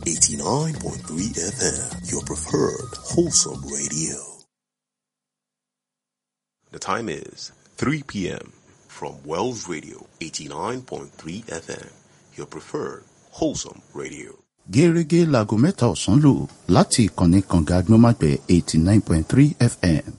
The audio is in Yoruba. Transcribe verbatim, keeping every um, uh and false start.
eighty-nine point three F M, your preferred wholesome radio. The time is three p.m. from Wells Radio, eighty-nine point three F M, your preferred wholesome radio. Gẹ́gẹ́ láago mẹ́ta ọ̀sán lù láti ìkànnì kànga agbọ́nmágbẹ̀ eighty-nine point three F M.